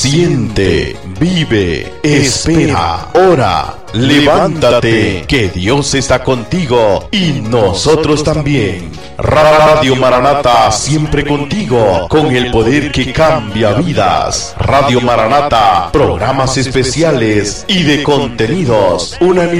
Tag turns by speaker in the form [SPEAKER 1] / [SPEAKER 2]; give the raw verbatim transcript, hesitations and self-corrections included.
[SPEAKER 1] Siente, vive, espera, ora, levántate, que Dios está contigo y nosotros también. Radio Maranata, siempre contigo, con el poder que cambia vidas. Radio Maranata, programas especiales y de contenidos. Una